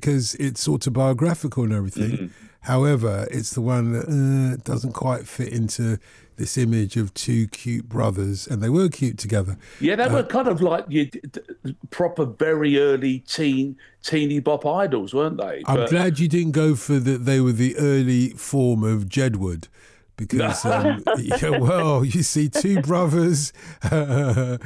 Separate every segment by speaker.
Speaker 1: because it's autobiographical and everything.
Speaker 2: Mm-hmm.
Speaker 1: However, it's the one that doesn't quite fit into this image of two cute brothers, and they were cute together.
Speaker 2: Yeah, they were kind of like proper, very early teeny bop idols, weren't they?
Speaker 1: I'm glad you didn't go for that. They were the early form of Jedward. Because, well, you see two brothers.
Speaker 2: but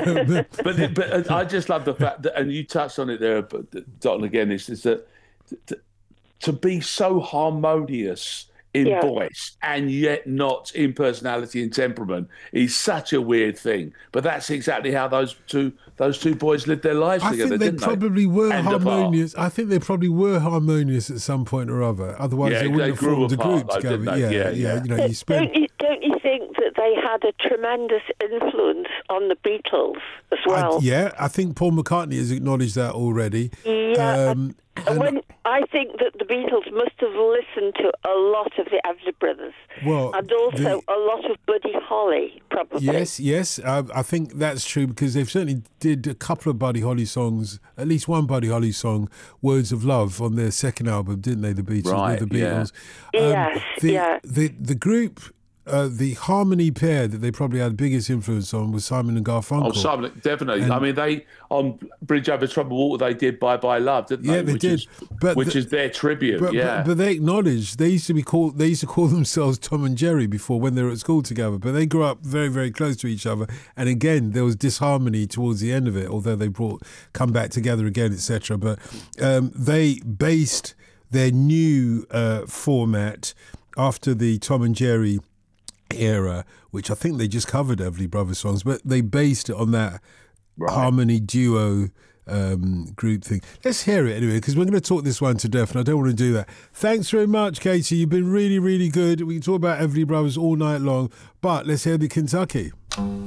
Speaker 2: I just love the fact that, and you touched on it there, Don, again, is that to be so harmonious in voice and yet not in personality and temperament is such a weird thing. But that's exactly how those two boys lived their lives together.
Speaker 1: They probably were harmonious. I think they probably were harmonious at some point or other. Otherwise, they wouldn't have formed a group together.
Speaker 2: Yeah.
Speaker 1: You know, you spend.
Speaker 3: Don't you think that they had a tremendous influence on the Beatles as well?
Speaker 1: I think Paul McCartney has acknowledged that already.
Speaker 3: Yeah. I think that the Beatles must have listened to a lot of the Everly Brothers, and also a lot of Buddy Holly, probably.
Speaker 1: Yes, I think that's true because they've certainly did a couple of Buddy Holly songs, at least one Buddy Holly song, "Words of Love," on their second album, didn't they? The Beatles,
Speaker 2: right?
Speaker 1: The Beatles.
Speaker 3: Yes.
Speaker 1: The group. The harmony pair that they probably had the biggest influence on was Simon and Garfunkel.
Speaker 2: Oh, Simon, definitely. I mean, they on Bridge Over Troubled Water, they did "Bye Bye Love," didn't they?
Speaker 1: Yeah, they did.
Speaker 2: Which is their tribute.
Speaker 1: But they acknowledged they used to call themselves Tom and Jerry before when they were at school together. But they grew up very, very close to each other. And again, there was disharmony towards the end of it, although they come back together again, etc. But they based their new format after the Tom and Jerry era, which I think they just covered Everly Brothers songs, but they based it on that harmony duo group thing. Let's hear it anyway, because we're going to talk this one to death, and I don't want to do that. Thanks very much, Katie. You've been really, really good. We can talk about Everly Brothers all night long, but let's hear the Kentucky.